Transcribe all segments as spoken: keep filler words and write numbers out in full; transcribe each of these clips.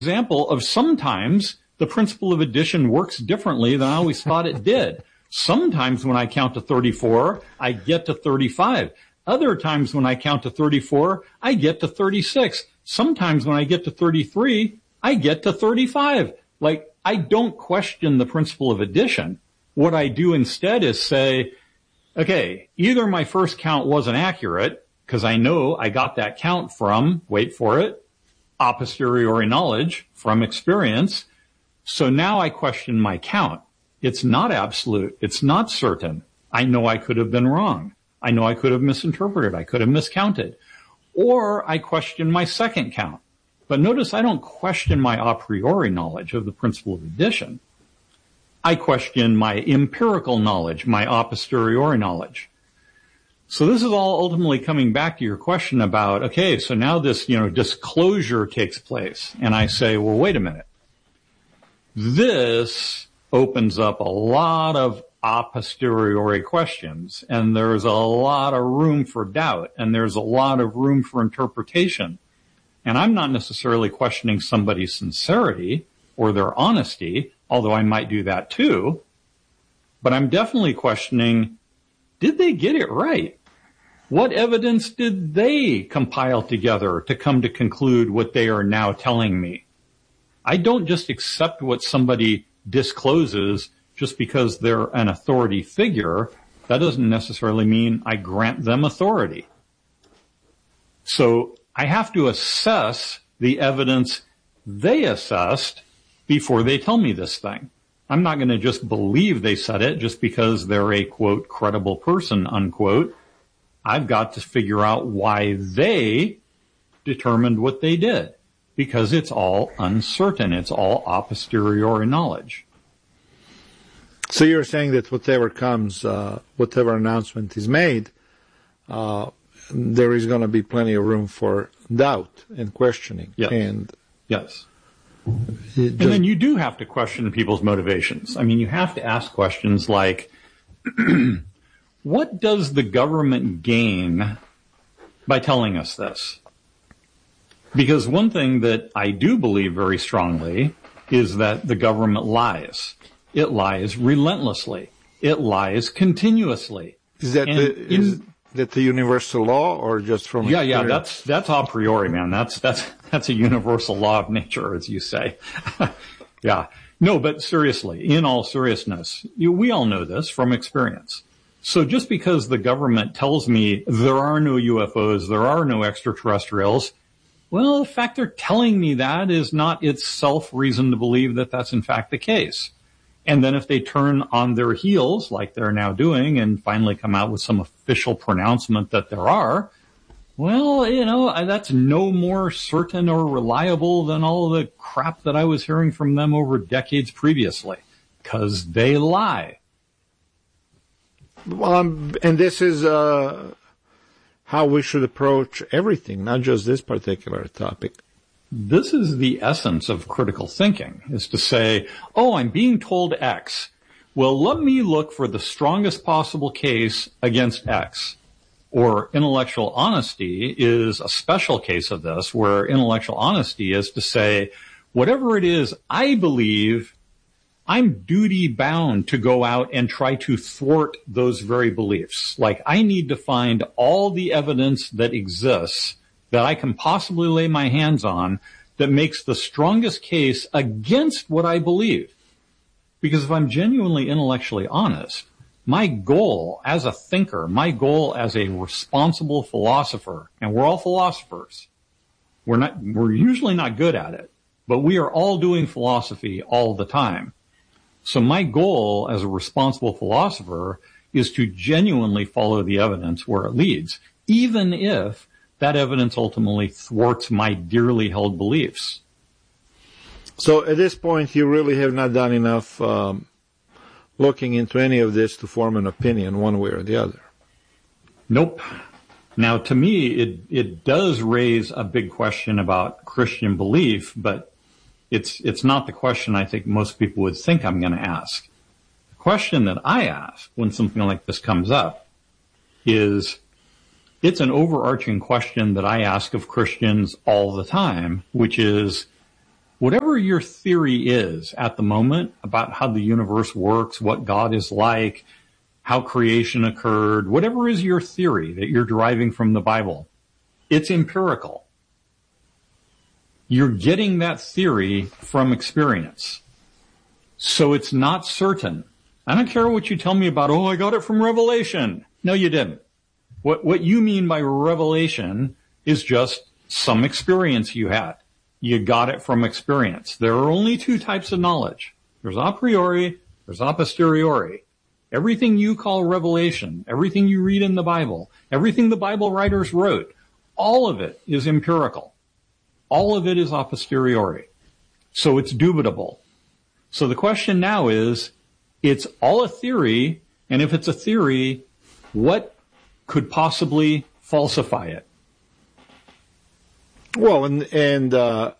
example of sometimes the principle of addition works differently than I always thought it did. Sometimes when I count to thirty-four, I get to thirty-five. Other times when I count to thirty-four, I get to thirty-six. Sometimes when I get to thirty-three, I get to thirty-five. Like, I don't question the principle of addition. What I do instead is say, okay, either my first count wasn't accurate, because I know I got that count from, wait for it, a posteriori knowledge, from experience. So now I question my count. It's not absolute. It's not certain. I know I could have been wrong. I know I could have misinterpreted. I could have miscounted. Or I question my second count. But notice I don't question my a priori knowledge of the principle of addition. I question my empirical knowledge, my a posteriori knowledge. So this is all ultimately coming back to your question about, okay, so now this, you know, disclosure takes place. And I say, well, wait a minute. This opens up a lot of a posteriori questions, and there's a lot of room for doubt, and there's a lot of room for interpretation. And I'm not necessarily questioning somebody's sincerity or their honesty, although I might do that too, but I'm definitely questioning, did they get it right? What evidence did they compile together to come to conclude what they are now telling me? I don't just accept what somebody discloses just because they're an authority figure. That doesn't necessarily mean I grant them authority. So I have to assess the evidence they assessed before they tell me this thing. I'm not going to just believe they said it just because they're a, quote, credible person, unquote. I've got to figure out why they determined what they did, because it's all uncertain. It's all a posteriori knowledge. So you're saying that whatever comes, uh, whatever announcement is made, uh, there is going to be plenty of room for doubt and questioning. Yes. And yes. And then you do have to question people's motivations. I mean, you have to ask questions like, what does the government gain by telling us this? Because one thing that I do believe very strongly is that the government lies. It lies relentlessly. It lies continuously. Is that, the, in, is that the universal law, or just from Yeah, experience? yeah, that's, that's a priori, man. That's, that's, that's a universal law of nature, as you say. Yeah. No, but seriously, in all seriousness, you, we all know this from experience. So just because the government tells me there are no U F Os, there are no extraterrestrials, well, the fact they're telling me that is not itself reason to believe that that's in fact the case. And then if they turn on their heels, like they're now doing, and finally come out with some official pronouncement that there are, well, you know, that's no more certain or reliable than all the crap that I was hearing from them over decades previously, because they lie. Um, and this is uh, how we should approach everything, not just this particular topic. This is the essence of critical thinking, is to say, oh, I'm being told X. Well, let me look for the strongest possible case against X. Or intellectual honesty is a special case of this, where intellectual honesty is to say, whatever it is I believe, I'm duty bound to go out and try to thwart those very beliefs. Like, I need to find all the evidence that exists that I can possibly lay my hands on that makes the strongest case against what I believe. Because if I'm genuinely intellectually honest, my goal as a thinker, my goal as a responsible philosopher, and we're all philosophers, we're not, we're usually not good at it, but we are all doing philosophy all the time. So my goal as a responsible philosopher is to genuinely follow the evidence where it leads, even if that evidence ultimately thwarts my dearly held beliefs. So at this point, you really have not done enough um, looking into any of this to form an opinion one way or the other. Nope. Now, to me, it, it does raise a big question about Christian belief, but it's, it's not the question I think most people would think I'm going to ask. The question that I ask when something like this comes up is, it's an overarching question that I ask of Christians all the time, which is, whatever your theory is at the moment about how the universe works, what God is like, how creation occurred, whatever is your theory that you're deriving from the Bible, it's empirical. You're getting that theory from experience. So it's not certain. I don't care what you tell me about, oh, I got it from Revelation. No, you didn't. What, what you mean by revelation is just some experience you had. You got it from experience. There are only two types of knowledge. There's a priori, there's a posteriori. Everything you call revelation, everything you read in the Bible, everything the Bible writers wrote, all of it is empirical. All of it is a posteriori. So it's dubitable. So the question now is, it's all a theory, and if it's a theory, what could possibly falsify it? Well, and, and uh,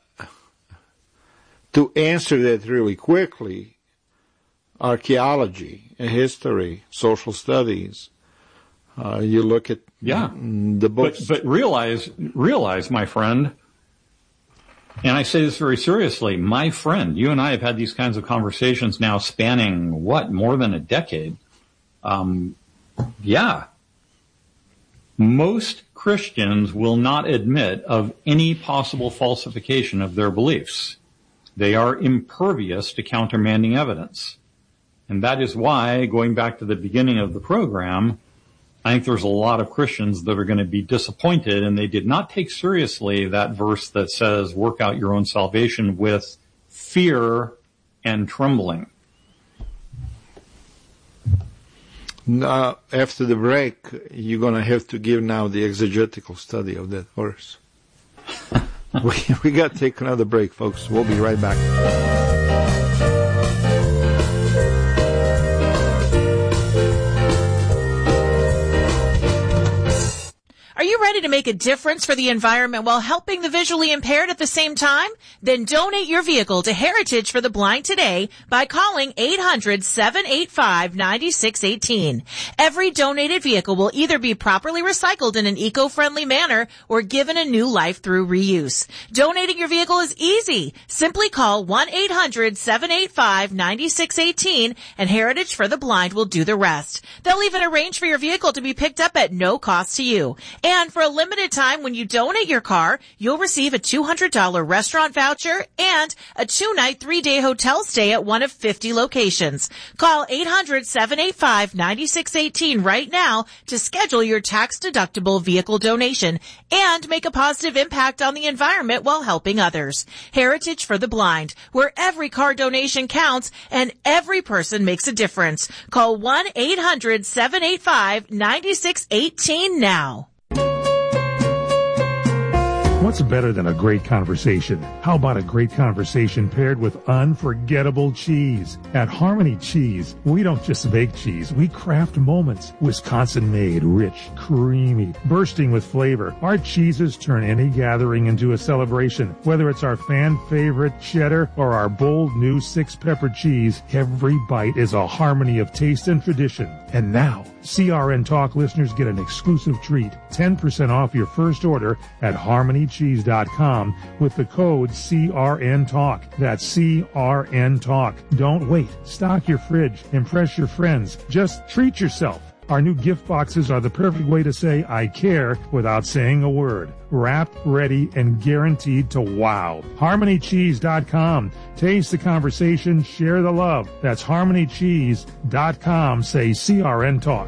to answer that really quickly, archaeology, history, social studies, uh, you look at yeah. the books. But, but realize, realize, my friend, and I say this very seriously, my friend, you and I have had these kinds of conversations now spanning, what, more than a decade? Um, yeah. Most Christians will not admit of any possible falsification of their beliefs. They are impervious to countermanding evidence. And that is why, going back to the beginning of the program, I think there's a lot of Christians that are going to be disappointed, and they did not take seriously that verse that says, work out your own salvation with fear and trembling. Now, after the break, you're going to have to give now the exegetical study of that verse. we we got to take another break, folks. We'll be right back. Are you ready to make a difference for the environment while helping the visually impaired at the same time? Then donate your vehicle to Heritage for the Blind today by calling eight hundred, seven eight five, nine six one eight. Every donated vehicle will either be properly recycled in an eco-friendly manner or given a new life through reuse. Donating your vehicle is easy. Simply call one eight hundred, seven eight five, nine six one eight and Heritage for the Blind will do the rest. They'll even arrange for your vehicle to be picked up at no cost to you. And for a limited time, when you donate your car, you'll receive a two hundred dollars restaurant voucher and a two-night, three-day hotel stay at one of fifty locations. Call eight hundred, seven eight five, nine six one eight right now to schedule your tax-deductible vehicle donation and make a positive impact on the environment while helping others. Heritage for the Blind, where every car donation counts and every person makes a difference. Call one eight hundred, seven eight five, nine six one eight now. What's better than a great conversation? How about a great conversation paired with unforgettable cheese? At Harmony Cheese, we don't just make cheese, we craft moments. Wisconsin-made, rich, creamy, bursting with flavor. Our cheeses turn any gathering into a celebration. Whether it's our fan-favorite cheddar or our bold new six-pepper cheese, every bite is a harmony of taste and tradition. And now, C R N Talk listeners get an exclusive treat, ten percent off your first order at harmony cheese dot com with the code C R N Talk. That's C R N Talk. Don't wait. Stock your fridge. Impress your friends. Just treat yourself. Our new gift boxes are the perfect way to say I care without saying a word. Wrapped, ready, and guaranteed to wow. harmony cheese dot com. Taste the conversation, share the love. That's harmony cheese dot com. Say C R N Talk.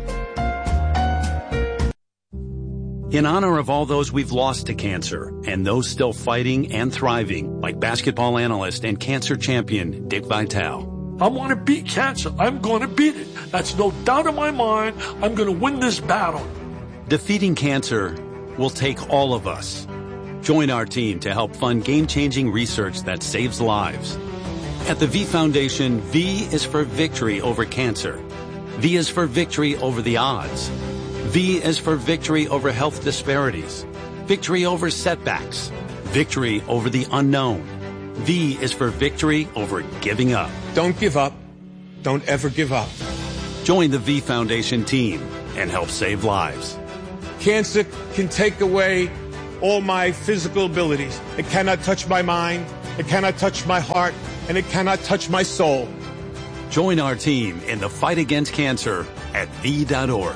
In honor of all those we've lost to cancer and those still fighting and thriving, like basketball analyst and cancer champion Dick Vitale. I want to beat cancer. I'm going to beat it. That's no doubt in my mind. I'm going to win this battle. Defeating cancer will take all of us. Join our team to help fund game-changing research that saves lives. At the V Foundation, V is for victory over cancer. V is for victory over the odds. V is for victory over health disparities. Victory over setbacks. Victory over the unknown. V is for victory over giving up. Don't give up. Don't ever give up. Join the V Foundation team and help save lives. Cancer can take away all my physical abilities. It cannot touch my mind. It cannot touch my heart, and it cannot touch my soul. Join our team in the fight against cancer at V dot org.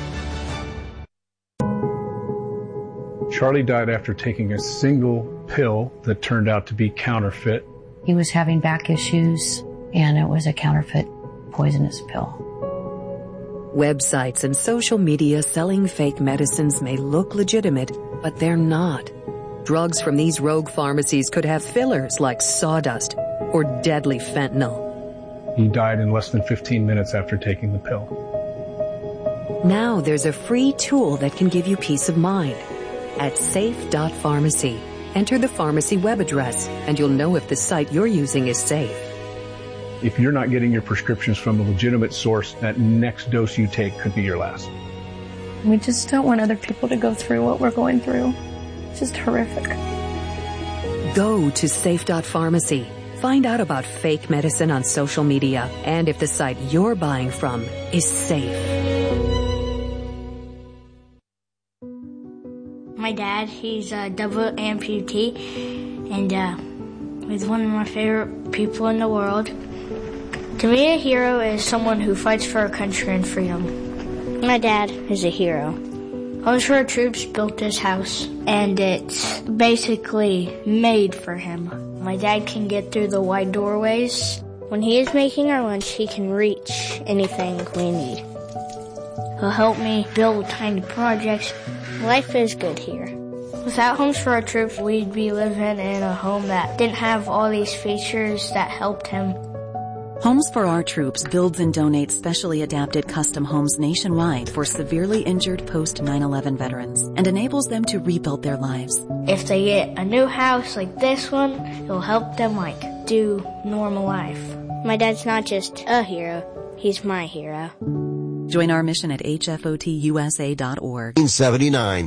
Charlie died after taking a single pill that turned out to be counterfeit. He was having back issues, and it was a counterfeit poisonous pill. Websites and social media selling fake medicines may look legitimate, but they're not. Drugs from these rogue pharmacies could have fillers like sawdust or deadly fentanyl. He died in less than fifteen minutes after taking the pill. Now there's a free tool that can give you peace of mind. At safe dot pharmacy, enter the pharmacy web address, and you'll know if the site you're using is safe. If you're not getting your prescriptions from a legitimate source, that next dose you take could be your last. We just don't want other people to go through what we're going through. It's just horrific. Go to safe dot pharmacy. Find out about fake medicine on social media and if the site you're buying from is safe. My dad, he's a double amputee, and uh, he's one of my favorite people in the world. To me, a hero is someone who fights for our country and freedom. My dad is a hero. Homes for Our Troops built this house, and it's basically made for him. My dad can get through the wide doorways. When he is making our lunch, he can reach anything we need. He'll help me build tiny projects. Life is good here. Without Homes for Our Troops, we'd be living in a home that didn't have all these features that helped him. Homes for Our Troops builds and donates specially adapted custom homes nationwide for severely injured post nine eleven veterans and enables them to rebuild their lives. If they get a new house like this one, it'll help them like do normal life. My dad's not just a hero, he's my hero. Join our mission at H F O T U S A dot org. nineteen seventy-nine.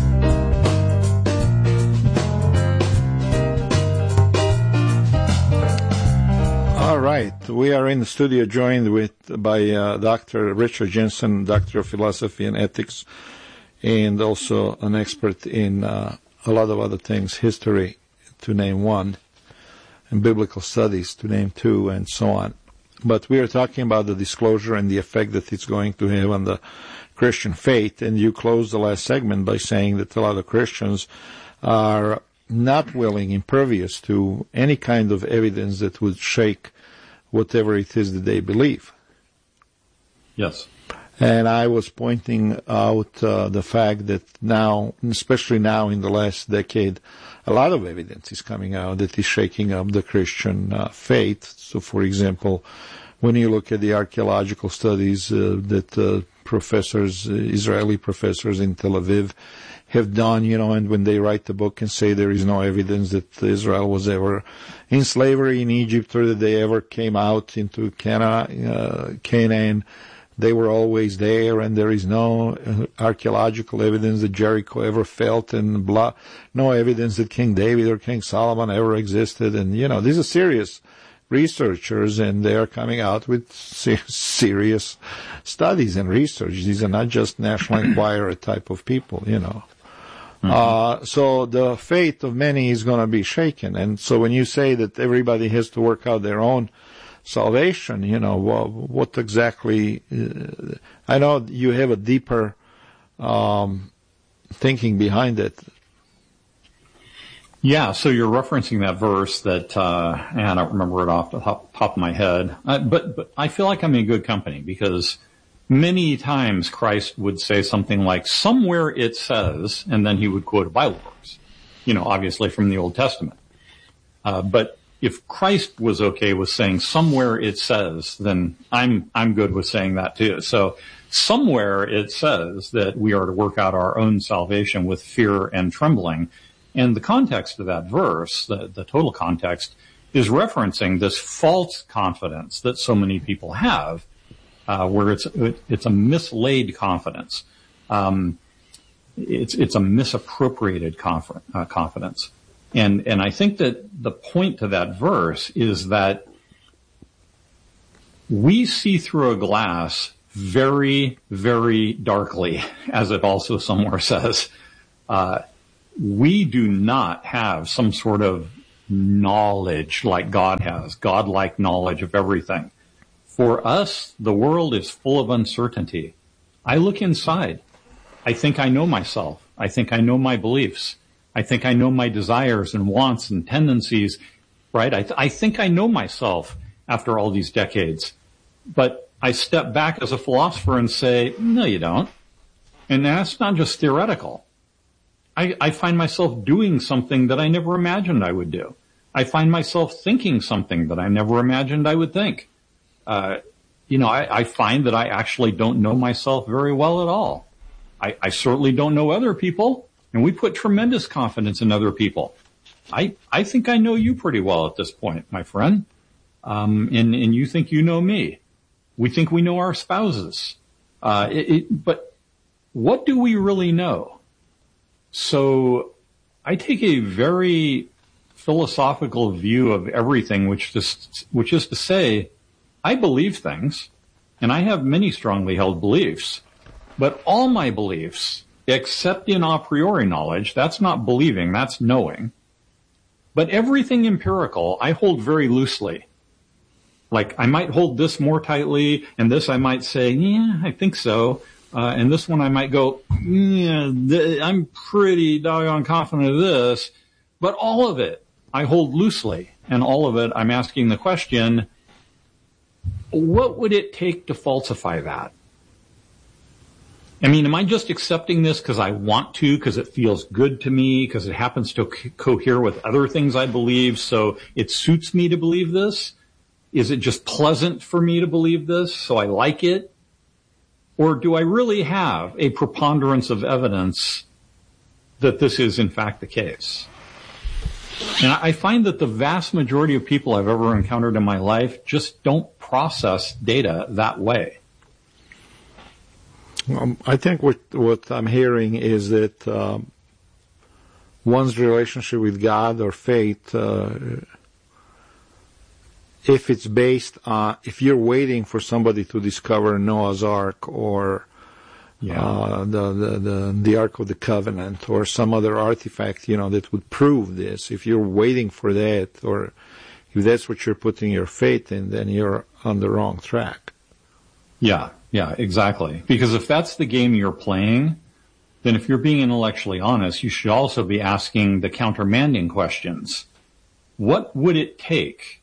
All right, we are in the studio joined with by uh, Doctor Richard Jensen, Doctor of Philosophy and Ethics, and also an expert in uh, a lot of other things, history, to name one, and biblical studies, to name two, and so on. But we are talking about the disclosure and the effect that it's going to have on the Christian faith, and you closed the last segment by saying that a lot of Christians are not willing, impervious to any kind of evidence that would shake whatever it is that they believe. Yes. And I was pointing out uh, the fact that now, especially now in the last decade, a lot of evidence is coming out that is shaking up the Christian uh, faith. So, for example, when you look at the archaeological studies uh, that uh, professors, uh, Israeli professors in Tel Aviv have done, you know, and when they write the book and say there is no evidence that Israel was ever in slavery in Egypt or that they ever came out into Cana, uh, Canaan, they were always there, and there is no uh, archaeological evidence that Jericho ever fell, and blah, no evidence that King David or King Solomon ever existed. And, you know, these are serious researchers, and they are coming out with ser- serious studies and research. These are not just National Enquirer type of people, you know. Mm-hmm. Uh, so the faith of many is going to be shaken. And so when you say that everybody has to work out their own salvation, you know, well, what exactly, uh, I know you have a deeper um, thinking behind it. Yeah, so you're referencing that verse that, uh, and I don't remember it off the top, top of my head, uh, but, but I feel like I'm in good company because many times Christ would say something like, somewhere it says, and then he would quote a Bible verse, you know, obviously from the Old Testament. Uh, but if Christ was okay with saying somewhere it says, then I'm, I'm good with saying that too. So somewhere it says that we are to work out our own salvation with fear and trembling. And the context of that verse, the, the total context, is referencing this false confidence that so many people have, uh, where it's it's a mislaid confidence. Um, it's it's a misappropriated conf- uh, confidence. And and I think that the point to that verse is that we see through a glass very, very darkly, as it also somewhere says. Uh, we do not have some sort of knowledge like God has, God-like knowledge of everything. For us, the world is full of uncertainty. I look inside. I think I know myself. I think I know my beliefs. I think I know my desires and wants and tendencies, right? I, th- I think I know myself after all these decades. But I step back as a philosopher and say, no, you don't. And that's not just theoretical. I, I find myself doing something that I never imagined I would do. I find myself thinking something that I never imagined I would think. Uh, you know, I, I find that I actually don't know myself very well at all. I, I certainly don't know other people, and we put tremendous confidence in other people. I, I think I know you pretty well at this point, my friend. Um, and, and you think you know me. We think we know our spouses. Uh, it, it, but what do we really know? So I take a very philosophical view of everything, which just, which is to say, I believe things, and I have many strongly held beliefs, but all my beliefs, except in a priori knowledge, that's not believing, that's knowing. But everything empirical, I hold very loosely. Like, I might hold this more tightly, and this I might say, yeah, I think so. Uh, and this one I might go, yeah, th- I'm pretty doggone confident of this. But all of it I hold loosely, and all of it I'm asking the question, what would it take to falsify that? I mean, am I just accepting this because I want to, because it feels good to me, because it happens to co- cohere with other things I believe, so it suits me to believe this? Is it just pleasant for me to believe this, so I like it? Or do I really have a preponderance of evidence that this is in fact the case? And I find that the vast majority of people I've ever encountered in my life just don't process data that way. Um, I think what what I'm hearing is that um, one's relationship with God or faith, uh, if it's based on, if you're waiting for somebody to discover Noah's Ark or yeah. uh, the, the the the Ark of the Covenant or some other artifact, you know, that would prove this, if you're waiting for that, or if that's what you're putting your faith in, then you're on the wrong track. Yeah. Yeah, exactly. Because if that's the game you're playing, then if you're being intellectually honest, you should also be asking the countermanding questions. What would it take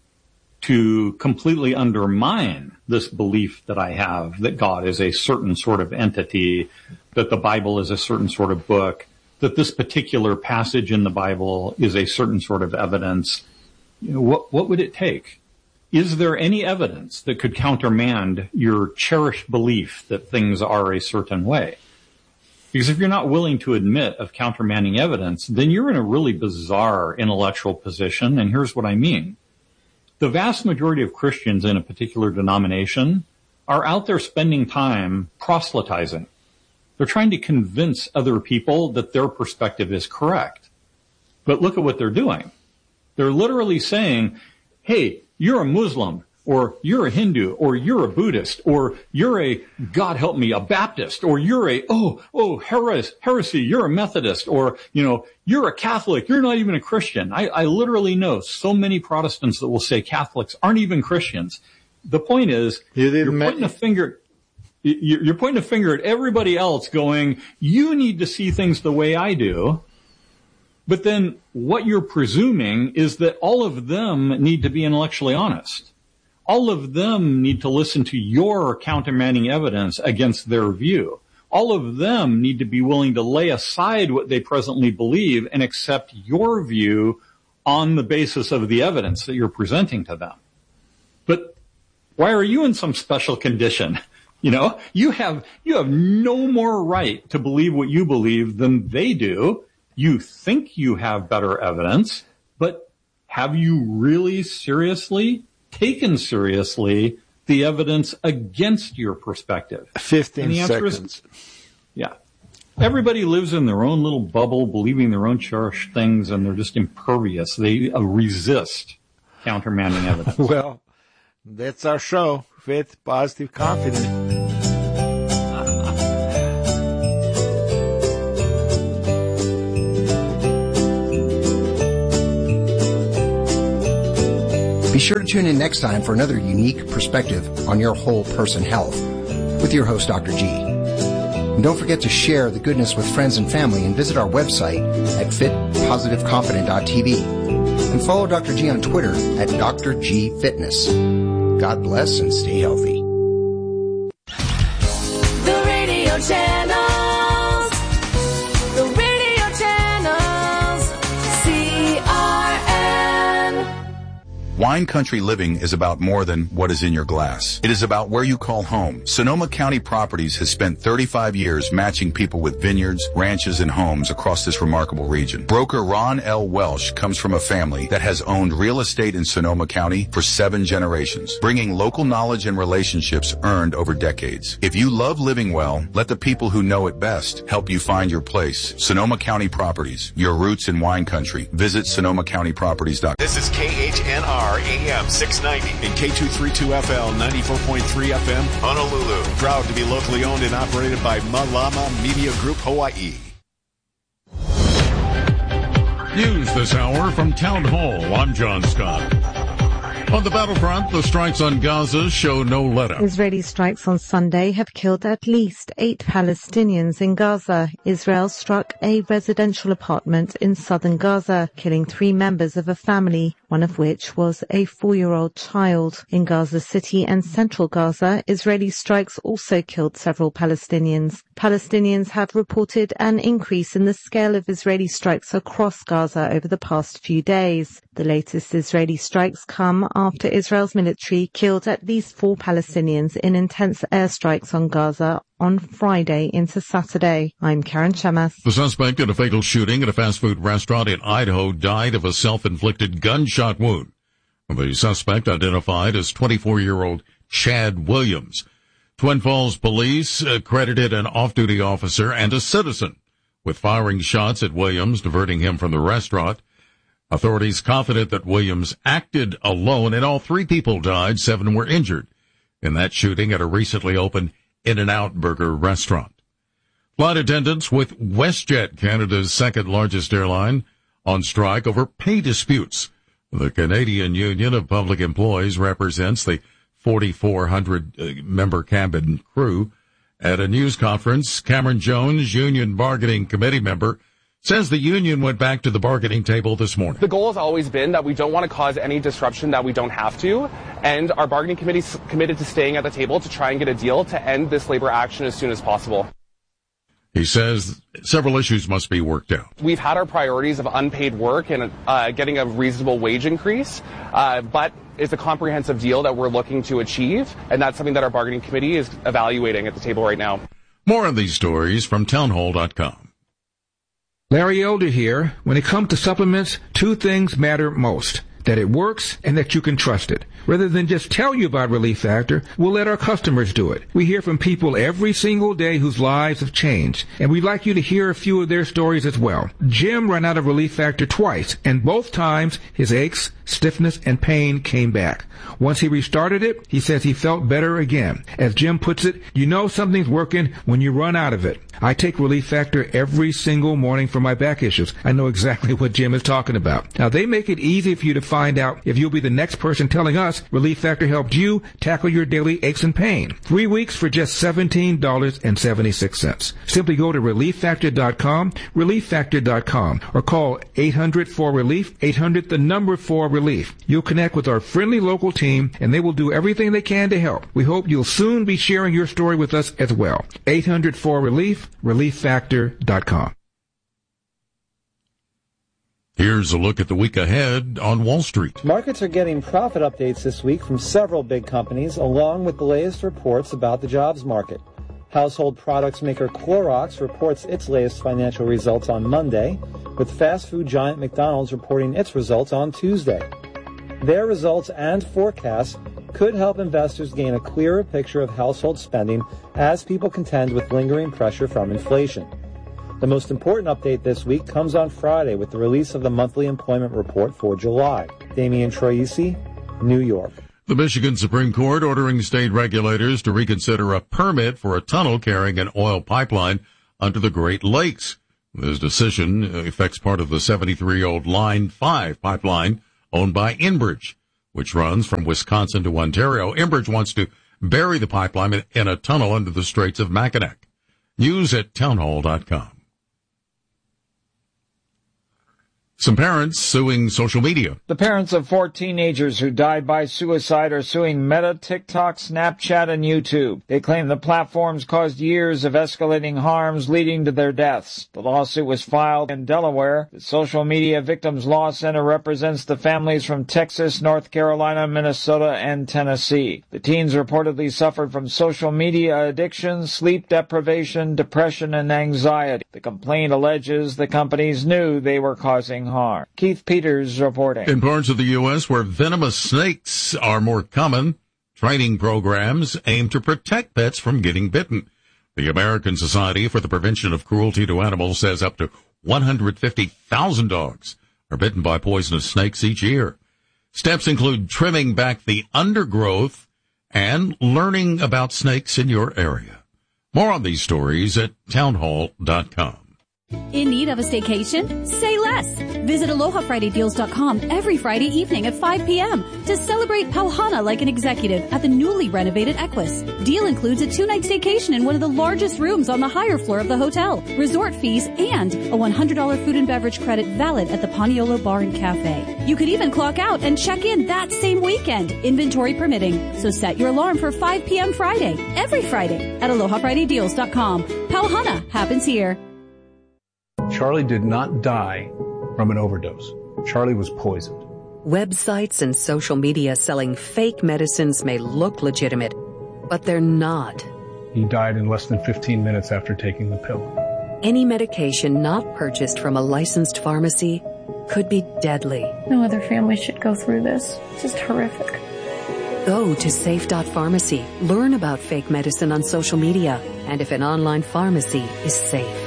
to completely undermine this belief that I have that God is a certain sort of entity, that the Bible is a certain sort of book, that this particular passage in the Bible is a certain sort of evidence? You know, what, what would it take? Is there any evidence that could countermand your cherished belief that things are a certain way? Because if you're not willing to admit of countermanding evidence, then you're in a really bizarre intellectual position, and here's what I mean. The vast majority of Christians in a particular denomination are out there spending time proselytizing. They're trying to convince other people that their perspective is correct. But look at what they're doing. They're literally saying, hey, you're a Muslim, or you're a Hindu, or you're a Buddhist, or you're a, God help me, a Baptist, or you're a, oh, oh, heres- heresy, you're a Methodist, or, you know, you're a Catholic, you're not even a Christian. I, I literally know so many Protestants that will say Catholics aren't even Christians. The point is, you you're pointing a finger, you're pointing a finger at everybody else going, you need to see things the way I do. But then what you're presuming is that all of them need to be intellectually honest. All of them need to listen to your countermanding evidence against their view. All of them need to be willing to lay aside what they presently believe and accept your view on the basis of the evidence that you're presenting to them. But why are you in some special condition? You know, you have, you have no more right to believe what you believe than they do. You think you have better evidence, but have you really seriously taken seriously the evidence against your perspective? Fifteen seconds. Is, yeah. Everybody lives in their own little bubble, believing their own cherished things, and they're just impervious. They uh, resist countermanding evidence. Well, that's our show. Faith, Positive, Confident. sure to tune in next time for another unique perspective on your whole person health with your host, Doctor G. And don't forget to share the goodness with friends and family and visit our website at fit positive confident dot t v and follow Doctor G on Twitter at Doctor G Fitness. God bless and stay healthy. The radio channels, the radio channels, C R N. Wine Country Living is about more than what is in your glass. It is about where you call home. Sonoma County Properties has spent thirty-five years matching people with vineyards, ranches, and homes across this remarkable region. Broker Ron L. Welsh comes from a family that has owned real estate in Sonoma County for seven generations, bringing local knowledge and relationships earned over decades. If you love living well, let the people who know it best help you find your place. Sonoma County Properties, your roots in wine country. Visit sonoma county properties dot com. This is K H N R A M six ninety and K two thirty-two F L ninety-four point three F M Honolulu. Proud to be locally owned and operated by Malama Media Group Hawaii. News this hour from Town Hall. I'm John Scott. On the battlefront, the strikes on Gaza show no letup. Israeli strikes on Sunday have killed at least eight Palestinians in Gaza. Israel struck a residential apartment in southern Gaza, killing three members of a family, one of which was a four-year-old child. In Gaza City and central Gaza, Israeli strikes also killed several Palestinians. Palestinians have reported an increase in the scale of Israeli strikes across Gaza over the past few days. The latest Israeli strikes come after Israel's military killed at least four Palestinians in intense airstrikes on Gaza on Friday into Saturday. I'm Karen Shemas. The suspect in a fatal shooting at a fast food restaurant in Idaho died of a self-inflicted gunshot wound. The suspect, identified as twenty-four-year-old Chad Williams. Twin Falls police credited an off-duty officer and a citizen with firing shots at Williams, diverting him from the restaurant. Authorities confident that Williams acted alone, and all three people died, seven were injured in that shooting at a recently opened In-N-Out Burger restaurant. Flight attendants with WestJet, Canada's second-largest airline, on strike over pay disputes. The Canadian Union of Public Employees represents the forty-four hundred member cabin crew. At a news conference, Cameron Jones, Union Bargaining Committee member, says the union went back to the bargaining table this morning. The goal has always been that we don't want to cause any disruption that we don't have to, and our bargaining committee is committed to staying at the table to try and get a deal to end this labor action as soon as possible. He says several issues must be worked out. We've had our priorities of unpaid work and uh, getting a reasonable wage increase, uh, but it's a comprehensive deal that we're looking to achieve, and that's something that our bargaining committee is evaluating at the table right now. More on these stories from townhall dot com. Larry Elder here. When it comes to supplements, two things matter most. That it works and that you can trust it. Rather than just tell you about Relief Factor, we'll let our customers do it. We hear from people every single day whose lives have changed, and we'd like you to hear a few of their stories as well. Jim ran out of Relief Factor twice, and both times his aches, stiffness, and pain came back. Once he restarted it, he says he felt better again. As Jim puts it, you know something's working when you run out of it. I take Relief Factor every single morning for my back issues. I know exactly what Jim is talking about. Now, they make it easy for you to find out if you'll be the next person telling us Relief Factor helped you tackle your daily aches and pain. Three weeks for just seventeen dollars and seventy-six cents. Simply go to relief factor dot com, relief factor dot com, or call eight hundred four relief, eight hundred the number four relief. You'll connect with our friendly local team, and they will do everything they can to help. We hope you'll soon be sharing your story with us as well. eight hundred four relief, relief factor dot com. Here's a look at the week ahead on Wall Street. Markets are getting profit updates this week from several big companies, along with the latest reports about the jobs market. Household products maker Clorox reports its latest financial results on Monday, with fast food giant McDonald's reporting its results on Tuesday. Their results and forecasts could help investors gain a clearer picture of household spending as people contend with lingering pressure from inflation. The most important update this week comes on Friday with the release of the monthly employment report for July. Damian Troisi, New York. The Michigan Supreme Court ordering state regulators to reconsider a permit for a tunnel carrying an oil pipeline under the Great Lakes. This decision affects part of the seventy-three-year-old Line five pipeline owned by Enbridge. which runs from Wisconsin to Ontario. Enbridge wants to bury the pipeline in a tunnel under the Straits of Mackinac. News at townhall dot com. Some parents suing social media. The parents of four teenagers who died by suicide are suing Meta, TikTok, Snapchat, and YouTube. They claim the platforms caused years of escalating harms leading to their deaths. The lawsuit was filed in Delaware. The Social Media Victims Law Center represents the families from Texas, North Carolina, Minnesota, and Tennessee. The teens reportedly suffered from social media addiction, sleep deprivation, depression, and anxiety. The complaint alleges the companies knew they were causing harm. Keith Peters reporting. In parts of the U S where venomous snakes are more common, training programs aim to protect pets from getting bitten. The American Society for the Prevention of Cruelty to Animals says up to one hundred fifty thousand dogs are bitten by poisonous snakes each year. Steps include trimming back the undergrowth and learning about snakes in your area. More on these stories at townhall dot com. In need of a staycation? Say less. Visit aloha friday deals dot com every Friday evening at five p.m. to celebrate Pauhana like an executive at the newly renovated Equus. Deal includes a two-night staycation in one of the largest rooms on the higher floor of the hotel, resort fees, and a one hundred dollars food and beverage credit valid at the Paniolo Bar and Cafe. You could even clock out and check in that same weekend, inventory permitting. So set your alarm for five p.m. Friday, every Friday at aloha friday deals dot com. Pauhana happens here. Charlie did not die from an overdose. Charlie was poisoned. Websites and social media selling fake medicines may look legitimate, but they're not. He died in less than fifteen minutes after taking the pill. Any medication not purchased from a licensed pharmacy could be deadly. No other family should go through this. It's just horrific. Go to safe dot pharmacy. Learn about fake medicine on social media and if an online pharmacy is safe.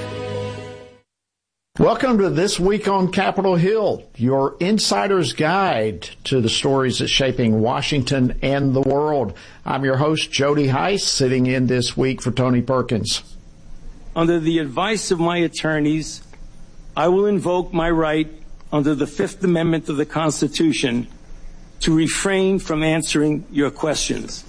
Welcome to This Week on Capitol Hill, your insider's guide to the stories that's shaping Washington and the world. I'm your host, Jody Heiss, sitting in this week for Tony Perkins. Under the advice of my attorneys, I will invoke my right under the Fifth Amendment of the Constitution to refrain from answering your questions.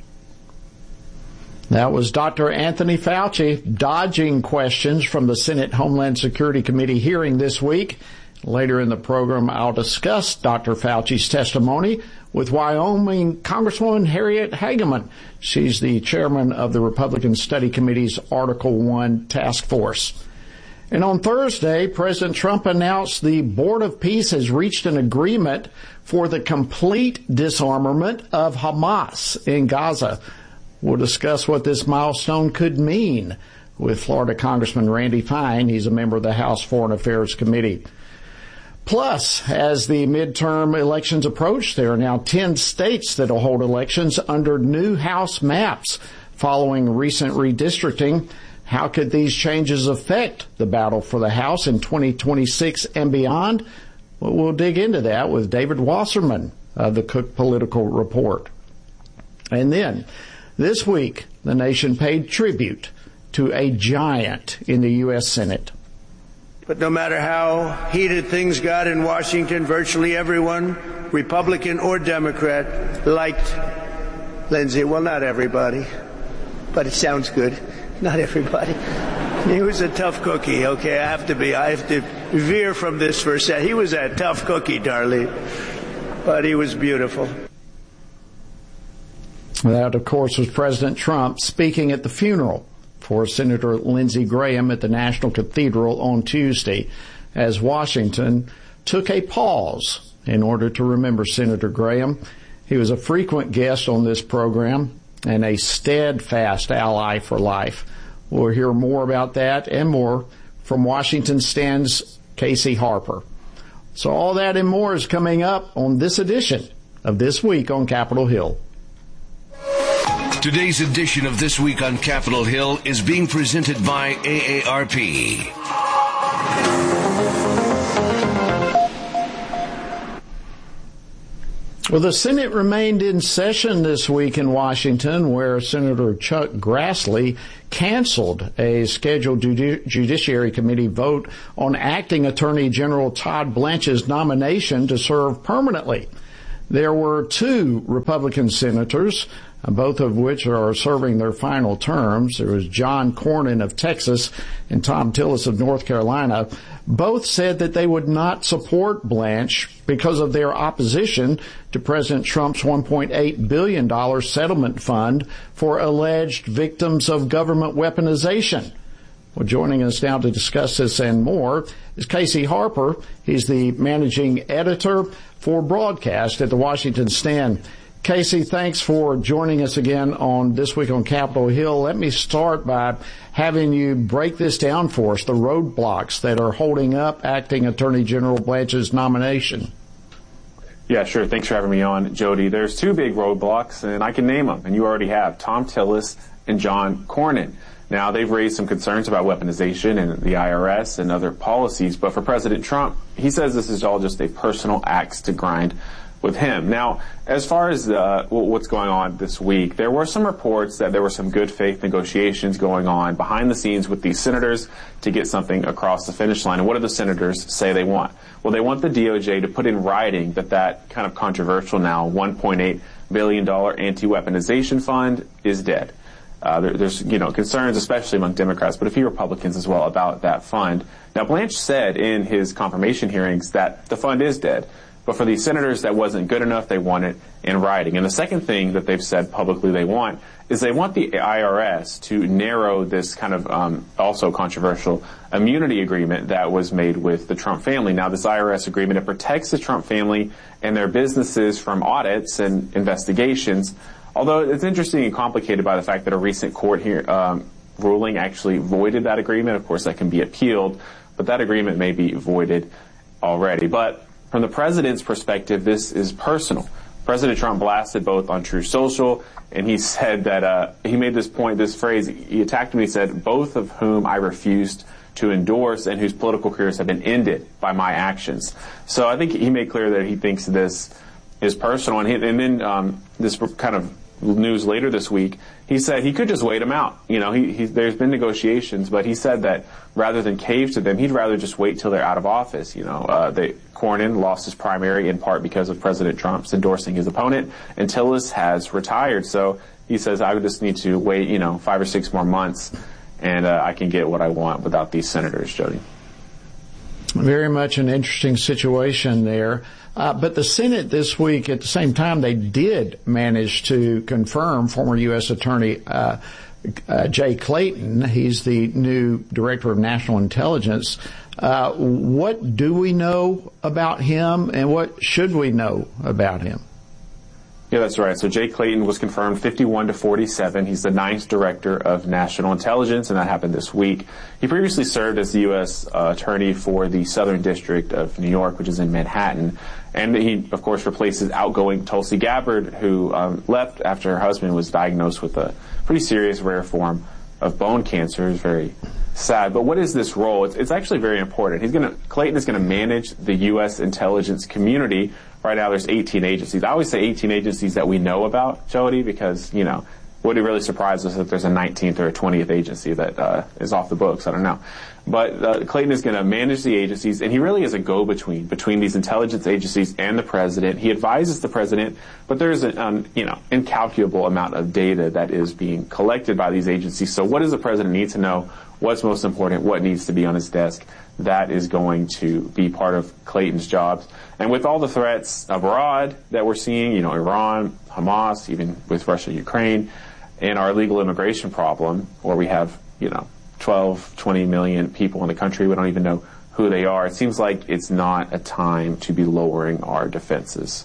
That was Doctor Anthony Fauci dodging questions from the Senate Homeland Security Committee hearing this week. Later in the program, I'll discuss Doctor Fauci's testimony with Wyoming Congresswoman Harriet Hageman. She's the chairman of the Republican Study Committee's Article One Task Force. And on Thursday, President Trump announced the Board of Peace has reached an agreement for the complete disarmament of Hamas in Gaza. We'll discuss what this milestone could mean with Florida Congressman Randy Fine. He's a member of the House Foreign Affairs Committee. Plus, as the midterm elections approach, there are now ten states that will hold elections under new House maps following recent redistricting. How could these changes affect the battle for the House in twenty twenty-six and beyond? Well, we'll dig into that with David Wasserman of the Cook Political Report. And then, this week, the nation paid tribute to a giant in the U S Senate. But no matter how heated things got in Washington, virtually everyone, Republican or Democrat, liked Lindsey. Well, not everybody, but it sounds good. Not everybody. He was a tough cookie, okay? I have to be, I have to veer from this for a second. He was a tough cookie, darling, but he was beautiful. That, of course, was President Trump speaking at the funeral for Senator Lindsey Graham at the National Cathedral on Tuesday as Washington took a pause in order to remember Senator Graham. He was a frequent guest on this program and a steadfast ally for life. We'll hear more about that and more from Washington Stand's Casey Harper. So all that and more is coming up on this edition of This Week on Capitol Hill. Today's edition of This Week on Capitol Hill is being presented by A A R P. Well, the Senate remained in session this week in Washington, where Senator Chuck Grassley canceled a scheduled Judi- Judiciary Committee vote on acting Attorney General Todd Blanche's nomination to serve permanently. there were two Republican senators, both of which are serving their final terms. There was John Cornyn of Texas and Thom Tillis of North Carolina. Both said that they would not support Blanche because of their opposition to President Trump's one point eight billion dollars settlement fund for alleged victims of government weaponization. Well, joining us now to discuss this and more is Casey Harper. He's the managing editor for broadcast at the Washington Stand. Casey, thanks for joining us again on This Week on Capitol Hill. Let me start by having you break this down for us, the roadblocks that are holding up Acting Attorney General Blanche's nomination. Yeah, sure. Thanks for having me on, Jody. There's two big roadblocks, and I can name them, and you already have, Thom Tillis and John Cornyn. Now, they've raised some concerns about weaponization and the I R S and other policies, but for President Trump, he says this is all just a personal axe to grind with him. Now, as far as uh, what's going on this week, there were some reports that there were some good faith negotiations going on behind the scenes with these senators to get something across the finish line. And what do the senators say they want? Well, they want the D O J to put in writing that that kind of controversial now one point eight billion dollars anti-weaponization fund is dead. Uh, there, there's, you know, concerns, especially among Democrats, but a few Republicans as well, about that fund. Now, Blanche said in his confirmation hearings that the fund is dead, but for these senators, that wasn't good enough. They want it in writing. And the second thing that they've said publicly they want is they want the I R S to narrow this kind of um, also controversial immunity agreement that was made with the Trump family. Now, this I R S agreement, it protects the Trump family and their businesses from audits and investigations. Although it's interesting and complicated by the fact that a recent court here um, ruling actually voided that agreement. Of course, that can be appealed, but that agreement may be voided already. But from the president's perspective, this is personal. President Trump blasted both on Truth Social, and he said that uh, he made this point, this phrase, he attacked him, he said, both of whom I refused to endorse and whose political careers have been ended by my actions. So I think he made clear that he thinks this is personal. And, he, and then um, this kind of news later this week, he said he could just wait him out. You know, he, he, there's been negotiations, but he said that rather than cave to them, he'd rather just wait till they're out of office. You know, uh, they, Cornyn lost his primary in part because of President Trump's endorsing his opponent, and Tillis has retired. So he says, I would just need to wait, you know, five or six more months, and uh, I can get what I want without these senators, Jody. Very much an interesting situation there. Uh, but the Senate this week, at the same time, they did manage to confirm former U S Attorney uh, uh, Jay Clayton. He's the new Director of National Intelligence. Uh, what do we know about him, and what should we know about him? Yeah, that's right. So Jay Clayton was confirmed fifty-one to forty-seven. He's the ninth Director of National Intelligence, and that happened this week. He previously served as the U S Uh, attorney for the Southern District of New York, which is in Manhattan. And he, of course, replaces outgoing Tulsi Gabbard, who um, left after her husband was diagnosed with a pretty serious rare form of bone cancer. It's very sad. But what is this role? It's, it's actually very important. He's going to Clayton is going to manage the U S intelligence community. Right now, there's eighteen agencies. I always say eighteen agencies that we know about, Jody, because, you know, would it really surprise us if there's a nineteenth or a twentieth agency that uh, is off the books? I don't know. But uh, Clayton is going to manage the agencies, and he really is a go-between between these intelligence agencies and the president. He advises the president, but there's an um, you know incalculable amount of data that is being collected by these agencies. So what does the president need to know? What's most important? What needs to be on his desk? That is going to be part of Clayton's jobs. And with all the threats abroad that we're seeing, you know, Iran, Hamas, even with Russia, Ukraine, and our illegal immigration problem, where we have, you know, twelve, twenty million people in the country, we don't even know who they are. It seems like it's not a time to be lowering our defenses.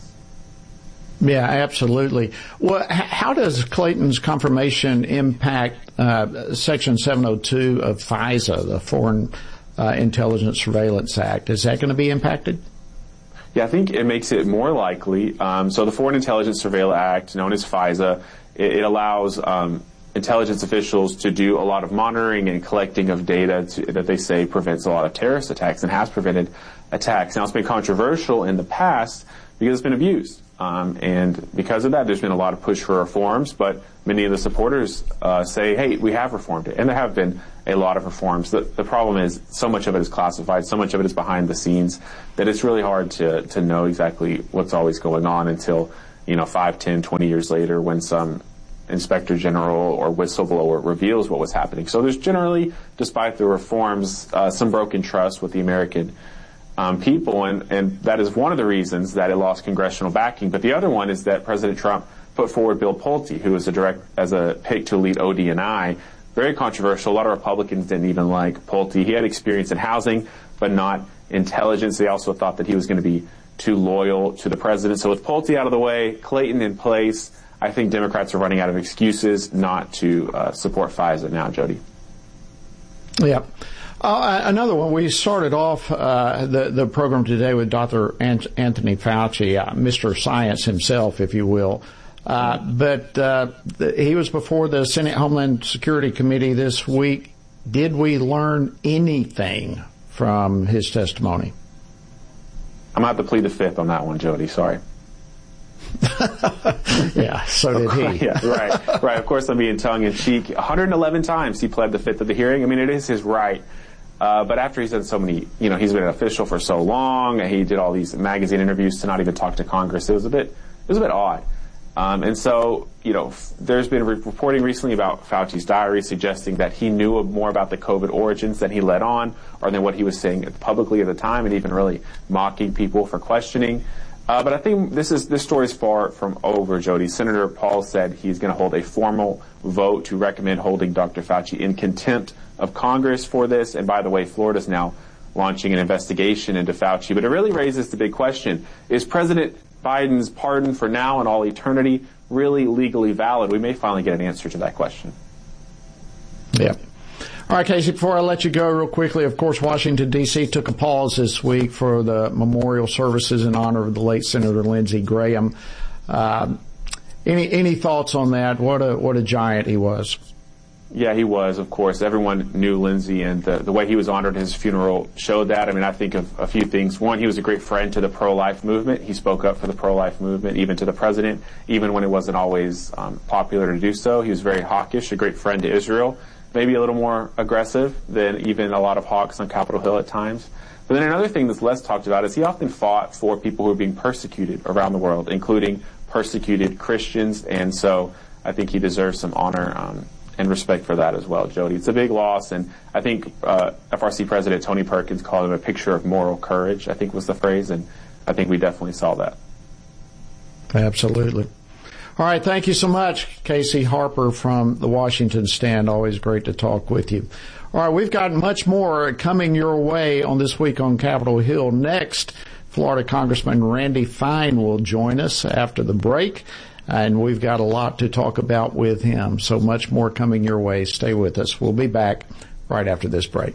Yeah, absolutely. Well, how does Clayton's confirmation impact uh, Section seven oh two of FISA, the Foreign uh, Intelligence Surveillance Act? Is that going to be impacted? Yeah, I think it makes it more likely. Um, so the Foreign Intelligence Surveillance Act, known as FISA, it, it allows um, intelligence officials to do a lot of monitoring and collecting of data to, that they say prevents a lot of terrorist attacks and has prevented attacks. Now, it's been controversial in the past because it's been abused. Um, and because of that, there's been a lot of push for reforms, but many of the supporters uh, say, hey, we have reformed it. And there have been a lot of reforms. The, the problem is so much of it is classified, so much of it is behind the scenes, that it's really hard to, to know exactly what's always going on until, you know, five, ten, twenty years later when some inspector general or whistleblower reveals what was happening. So there's generally, despite the reforms, uh, some broken trust with the American Um, people, and, and that is one of the reasons that it lost congressional backing. But the other one is that President Trump put forward Bill Pulte, who was a direct as a pick to lead O D and I. Very controversial. A lot of Republicans didn't even like Pulte. He had experience in housing, but not intelligence. They also thought that he was going to be too loyal to the president. So with Pulte out of the way, Clayton in place, I think Democrats are running out of excuses not to uh, support FISA now, Jody. Yeah. Uh, another one. We started off uh, the the program today with Doctor Ant- Anthony Fauci, uh, Mister Science himself, if you will. Uh, but uh, the, he was before the Senate Homeland Security Committee this week. Did we learn anything from his testimony? I'm going to have to plead the fifth on that one, Jody. Sorry. Yeah, so did he. Yeah, right, right. Of course, I'm being tongue-in-cheek. one hundred eleven times he pled the fifth of the hearing. I mean, it is his right. Uh, but after he's done so many, you know, he's been an official for so long, and he did all these magazine interviews to not even talk to Congress. It was a bit, it was a bit odd. Um, and so, you know, f- there's been re- reporting recently about Fauci's diary suggesting that he knew more about the COVID origins than he let on, or than what he was saying publicly at the time, and even really mocking people for questioning. Uh, but I think this is this story is far from over, Jody. Senator Paul said he's going to hold a formal vote to recommend holding Doctor Fauci in contempt of Congress for this. And by the way, Florida's now launching an investigation into Fauci. But it really raises the big question: is President Biden's pardon for now and all eternity really legally valid? We may finally get an answer to that question. Yeah. All right, Casey, before I let you go real quickly, of course, Washington, D C took a pause this week for the memorial services in honor of the late Senator Lindsey Graham. Uh, any any thoughts on that? What a what a giant he was. Yeah, he was, of course. Everyone knew Lindsey, and the, the way he was honored at his funeral showed that. I mean, I think of a few things. One, he was a great friend to the pro-life movement. He spoke up for the pro-life movement, even to the president, even when it wasn't always um, popular to do so. He was very hawkish, a great friend to Israel, maybe a little more aggressive than even a lot of hawks on Capitol Hill at times. But then another thing that's less talked about is he often fought for people who were being persecuted around the world, including persecuted Christians, and so I think he deserves some honor um, and respect for that as well, Jody. It's a big loss, and I think uh, F R C President Tony Perkins called him a picture of moral courage, I think was the phrase, and I think we definitely saw that. Absolutely. All right, thank you so much, Casey Harper from the Washington Stand. Always great to talk with you. All right, we've got much more coming your way on This Week on Capitol Hill. Next, Florida Congressman Randy Fine will join us after the break, and we've got a lot to talk about with him. So much more coming your way. Stay with us. We'll be back right after this break.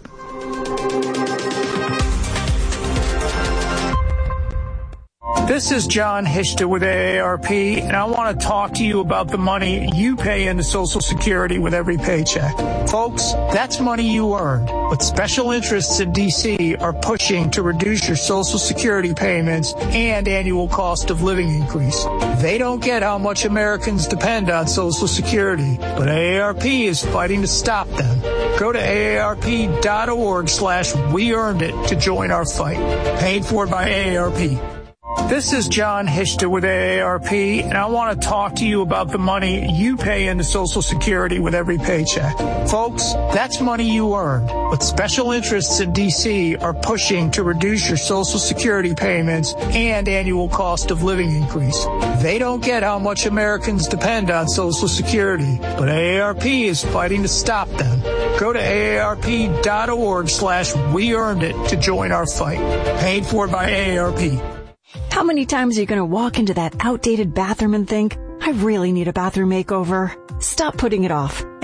This is John Hishta with A A R P, and I want to talk to you about the money you pay into Social Security with every paycheck. Folks, that's money you earned, but special interests in D C are pushing to reduce your Social Security payments and annual cost of living increase. They don't get how much Americans depend on Social Security, but A A R P is fighting to stop them. Go to A A R P dot org slash we earned it to join our fight. Paid for by A A R P. This is John Hishta with A A R P, and I want to talk to you about the money you pay into Social Security with every paycheck. Folks, that's money you earned, but special interests in D C are pushing to reduce your Social Security payments and annual cost of living increase. They don't get how much Americans depend on Social Security, but A A R P is fighting to stop them. Go to A A R P dot org slash we earned it to join our fight. Paid for by A A R P. How many times are you going to walk into that outdated bathroom and think, I really need a bathroom makeover? Stop putting it off